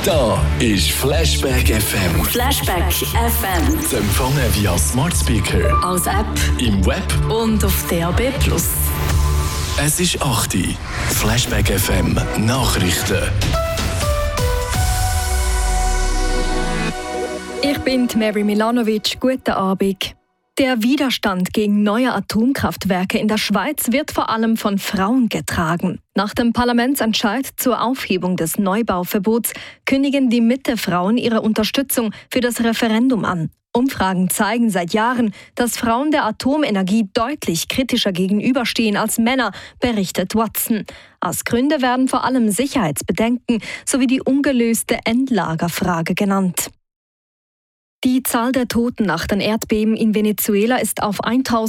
Da ist Flashback FM. Flashback FM. Zu empfangen via Smart Speaker, Als App im Web. und auf DAB+. Es ist 8 Uhr. Flashback FM Nachrichten. Ich bin Mary Milanovic. Guten Abend. Der Widerstand gegen neue Atomkraftwerke in der Schweiz wird vor allem von Frauen getragen. Nach dem Parlamentsentscheid zur Aufhebung des Neubauverbots kündigen die Mitte-Frauen ihre Unterstützung für das Referendum an. Umfragen zeigen seit Jahren, dass Frauen der Atomenergie deutlich kritischer gegenüberstehen als Männer, berichtet Watson. Als Gründe werden vor allem Sicherheitsbedenken sowie die ungelöste Endlagerfrage genannt. Die Zahl der Toten nach den Erdbeben in Venezuela ist auf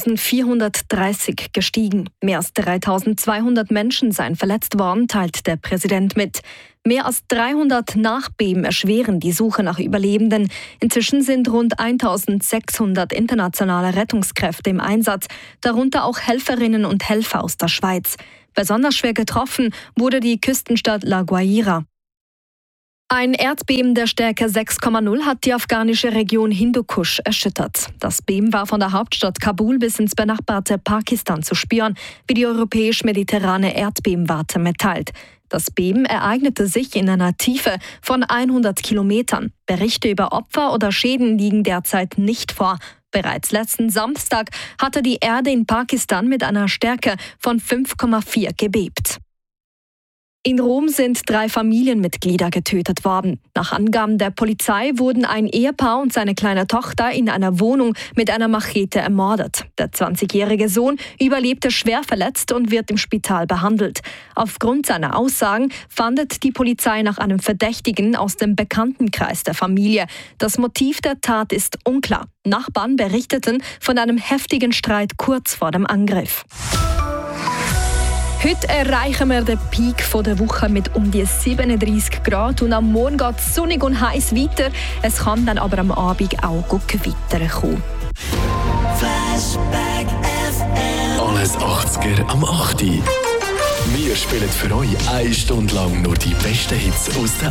1430 gestiegen. Mehr als 3200 Menschen seien verletzt worden, teilt der Präsident mit. Mehr als 300 Nachbeben erschweren die Suche nach Überlebenden. Inzwischen sind rund 1600 internationale Rettungskräfte im Einsatz, darunter auch Helferinnen und Helfer aus der Schweiz. Besonders schwer getroffen wurde die Küstenstadt La Guaira. Ein Erdbeben der Stärke 6,0 hat die afghanische Region Hindukusch erschüttert. Das Beben war von der Hauptstadt Kabul bis ins benachbarte Pakistan zu spüren, wie die europäisch-mediterrane Erdbebenwarte mitteilt. Das Beben ereignete sich in einer Tiefe von 100 Kilometern. Berichte über Opfer oder Schäden liegen derzeit nicht vor. Bereits letzten Samstag hatte die Erde in Pakistan mit einer Stärke von 5,4 gebebt. In Rom sind 3 Familienmitglieder getötet worden. Nach Angaben der Polizei wurden ein Ehepaar und seine kleine Tochter in einer Wohnung mit einer Machete ermordet. Der 20-jährige Sohn überlebte schwer verletzt und wird im Spital behandelt. Aufgrund seiner Aussagen fahndet die Polizei nach einem Verdächtigen aus dem Bekanntenkreis der Familie. Das Motiv der Tat ist unklar. Nachbarn berichteten von einem heftigen Streit kurz vor dem Angriff. Heute erreichen wir den Peak der Woche mit um die 37 Grad und am Morgen geht es sonnig und heiß weiter. Es kann dann aber am Abend auch gewittern kommen. Flashback FM. Alles 80er am 8 Uhr. Wir spielen für euch 1 Stunde lang nur die besten Hits aus den